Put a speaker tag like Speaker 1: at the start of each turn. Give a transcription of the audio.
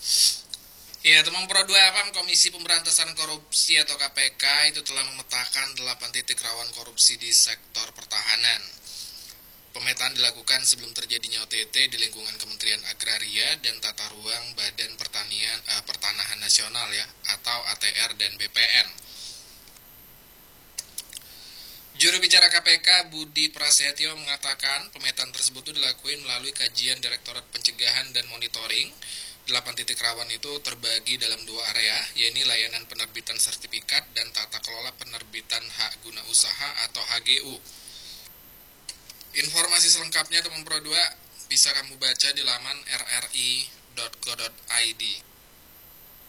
Speaker 1: Ya, teman Pro 2 Apam Komisi Pemberantasan Korupsi atau KPK itu telah memetakan 8 titik rawan korupsi di sektor pertahanan. Pemetaan dilakukan sebelum terjadinya OTT di lingkungan Kementerian Agraria dan Tata Ruang Badan Pertanahan Nasional ya, atau ATR dan BPN. Juru bicara KPK Budi Prasetyo mengatakan pemetaan tersebut dilakukan melalui kajian Direktorat Pencegahan dan Monitoring. 8 titik rawan itu terbagi dalam 2 area, yaitu layanan penerbitan sertifikat dan tata kelola penerbitan hak guna usaha atau HGU. Informasi selengkapnya teman Pro 2 bisa kamu baca di laman rri.go.id.